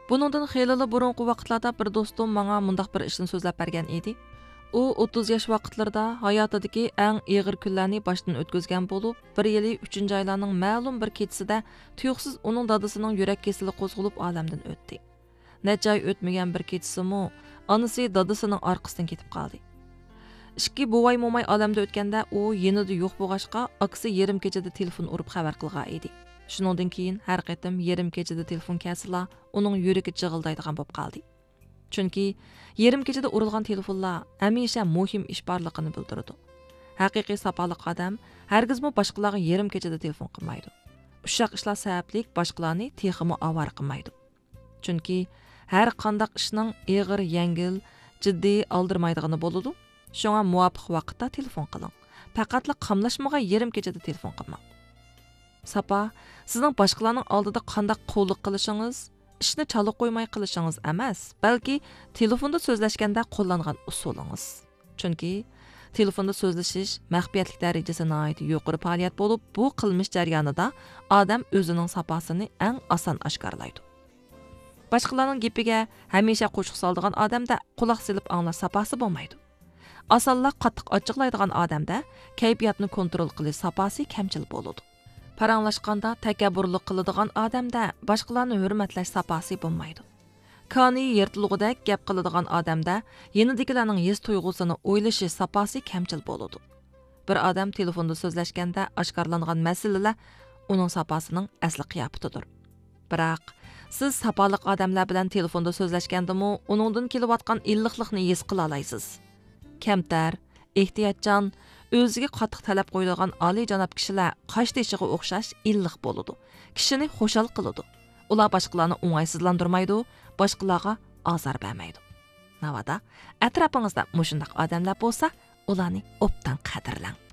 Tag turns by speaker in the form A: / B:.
A: Buningdan xeyli burunqi vaqtlarda bir do'stim menga mundaq bir ishni so'zlab bergan edi. U 30 yosh vaqtlarida hayotidagi eng og'ir kunlarni boshdan o'tkazgan bo'lib, 1 yili 3 oylarning ma'lum bir kechasida tuyuqsiz uning dadasining yurak kasali qo'zg'alib olamdan o'tdi. Necha oy o'tmagan bir kechasimi onasi dadasining orqasidan ketib qoldi. Ikki buvay momay olamda o'tganda u yenida yo'q bo'lg'achqa aksi yarim kechada telefon urib xabar qilgan edi. Shuningdan keyin har qatim yarim kechada telefon kasila uning yuragi jig'ildaydigan bo'lib qoldi. Chunki yarim kechada urilgan telefonlar hamisha muhim ish borligini bildiradi. Haqiqiy sopaliq odam hargizmi boshqalarga yarim kechada telefon qilmaydi. Ushaq ishlar sababli boshqalarni texmi avar qilmaydi. Chunki har qanday ishning og'ir, yengil, jiddiy oldirmaydigani bo'ladi. Shunga muvofiq vaqtda telefon qiling. Faqatla qamlashmagan yarim kechada telefon qilmang. Sapa, sizning boshqalarning oldida qanday qulluq qilishingiz, ishni chala qo'ymay qilishingiz emas, balki telefonda so'zlashganda qo'llangan usulingiz. Chunki telefonda so'zlashish maxfiyatlik darajasida yuqori faoliyat bo'lib, bu qilmish jarayonida odam o'zining sapasini eng oson oshkorlaydi. Boshqalarning gapiga hamisha qo'shiq soladigan odamda quloq silib anglash sapasi bo'lmaydi. Osonlik qattiq ochiqlaydigan odamda kayfiyatni kontrol qilish sapasi kamchil bo'ladi. Paranglashqanda takabburlik qiladigan odamda boshqalarni hurmatlash sapasi bo'lmaydi. Kani yirtilg'idek gap qiladigan odamda yenidagilarning his tuyg'usini o'ylashi sapasi kamchil bo'ladi. Bir odam telefonda so'zlashganda oshkorlangan masalalar uning sapasining asli qiyofatidir. Biroq siz sapaliq odamlar bilan telefonda so'zlashgandami, uningdan kelayotgan illiqlikni his qila olasiz. Kamtar, ehtiyotchan, o'ziga qattiq talab qo'yadigan oliyjanob kishilar qosh teshiga o'xshash illiq bo'ladi. Kishini xushal qiladi. Ular boshqalarni o'ng'aysizlantirmaydi, boshqalarga azor bermaydi. Navada atrofingizda mushundaq odamlar bo'lsa, ularni obdan qadrlang.